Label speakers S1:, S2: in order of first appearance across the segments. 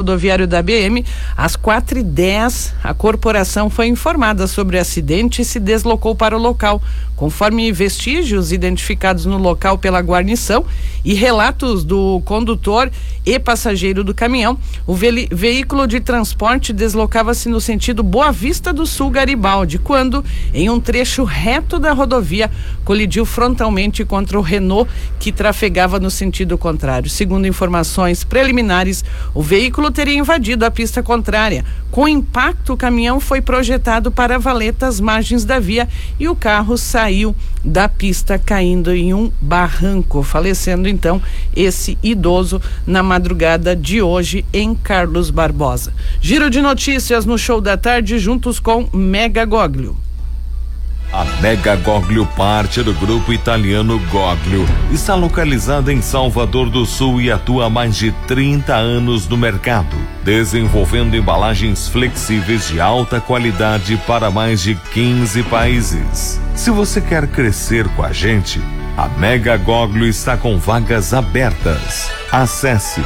S1: rodoviário da BM, às 4h10, a corporação foi informada sobre o acidente e se deslocou para o local. Conforme vestígios identificados no local pela guarnição e relatos do condutor e passageiro do caminhão, o veículo de transporte deslocava-se no sentido Boa Vista do Sul Garibaldi, quando, em um trecho reto da rodovia, colidiu frontalmente contra o Renault que trafegava no sentido contrário. Segundo informações preliminares, o veículo teria invadido a pista contrária. Com o impacto, o caminhão foi projetado para valeta às margens da via e o carro saiu da pista caindo em um barranco, falecendo então esse idoso na madrugada de hoje em Carlos Barbosa. Giro de notícias no Show da Tarde juntos com Mega Goglio.
S2: A Mega Goglio, parte do grupo italiano Goglio, está localizada em Salvador do Sul e atua há mais de 30 anos no mercado, desenvolvendo embalagens flexíveis de alta qualidade para mais de 15 países. Se você quer crescer com a gente, a Mega Goglio está com vagas abertas. Acesse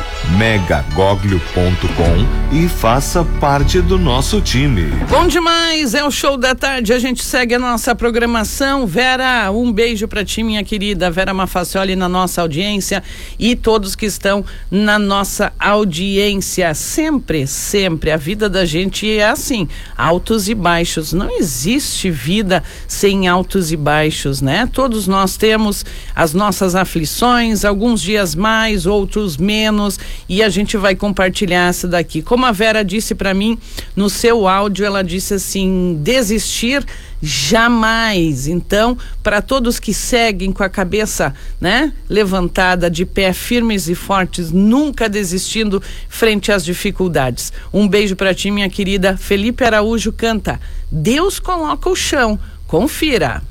S2: megagoglio.com e faça parte do nosso time.
S1: Bom demais, é o Show da Tarde, a gente segue a nossa programação. Vera, um beijo pra ti, minha querida Vera Mafacioli, na nossa audiência, e todos que estão na nossa audiência. Sempre, sempre, a vida da gente é assim, altos e baixos. Não existe vida sem altos e baixos, né? Todos nós temos as nossas aflições, alguns dias mais, outros menos, e a gente vai compartilhar essa daqui. Como a Vera disse para mim no seu áudio, ela disse assim: desistir jamais. Então, para todos que seguem com a cabeça, né, levantada, de pé, firmes e fortes, nunca desistindo frente às dificuldades. Um beijo para ti, minha querida. Felipe Araújo canta: Deus coloca o chão, confira.